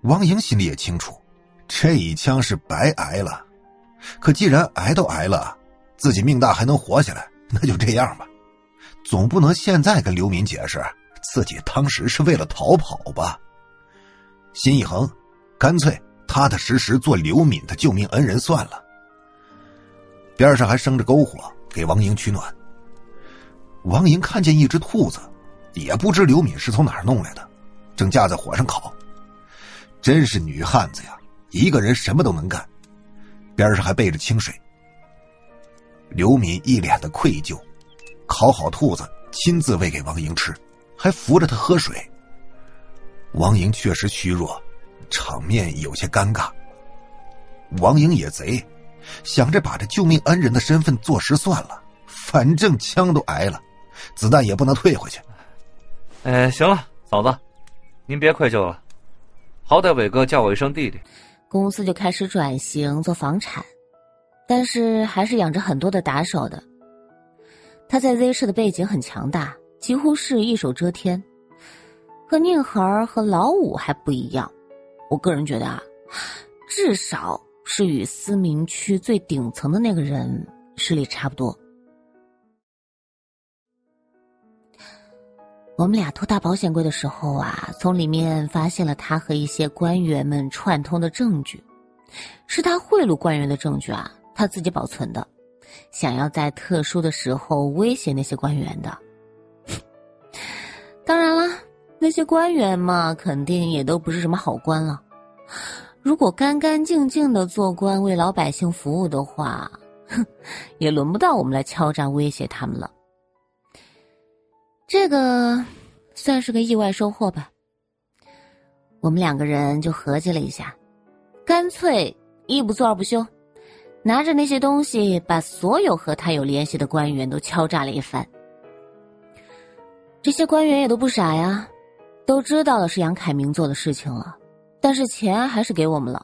王莹心里也清楚，这一枪是白挨了。可既然挨都挨了，自己命大还能活下来，那就这样吧。总不能现在跟刘敏解释自己当时是为了逃跑吧。心一横，干脆踏踏实实做刘敏的救命恩人算了。边上还生着篝火，给王莹取暖。王莹看见一只兔子，也不知刘敏是从哪儿弄来的，正架在火上烤。真是女汉子呀，一个人什么都能干。边上还备着清水。刘敏一脸的愧疚，烤好兔子亲自喂给王莹吃，还扶着她喝水。王莹确实虚弱，场面有些尴尬。王莹也贼，想着把这救命恩人的身份坐实算了，反正枪都挨了，子弹也不能退回去。 行了，嫂子，您别愧疚了，好歹伟哥叫我一声弟弟。 公司就开始转型做房产，但是还是养着很多的打手的。他在 Z 市的背景很强大，几乎是一手遮天。和宁恒和老五还不一样，我个人觉得啊，至少是与思明区最顶层的那个人实力差不多。我们俩偷大保险柜的时候啊，从里面发现了他和一些官员们串通的证据，是他贿赂官员的证据啊，他自己保存的，想要在特殊的时候威胁那些官员的。当然了，那些官员嘛，肯定也都不是什么好官了。如果干干净净的做官为老百姓服务的话，也轮不到我们来敲诈威胁他们了。这个算是个意外收获吧。我们两个人就合计了一下，干脆一不做二不休，拿着那些东西把所有和他有联系的官员都敲诈了一番。这些官员也都不傻呀，都知道了是杨凯明做的事情了，但是钱还是给我们了。